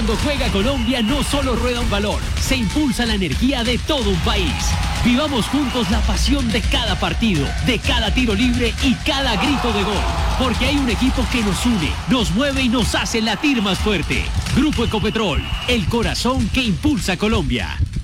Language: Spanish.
Cuando juega Colombia no solo rueda un balón, se impulsa la energía de todo un país. Vivamos juntos la pasión de cada partido, de cada tiro libre y cada grito de gol. Porque hay un equipo que nos une, nos mueve y nos hace latir más fuerte. Grupo Ecopetrol, el corazón que impulsa Colombia.